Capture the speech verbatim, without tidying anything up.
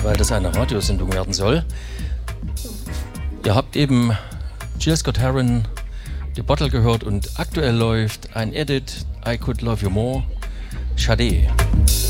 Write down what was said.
weil das eine Radiosendung werden soll. Ihr habt eben Jill Scott Heron, The Bottle gehört und aktuell läuft ein Edit, I Could Love You More, Sade.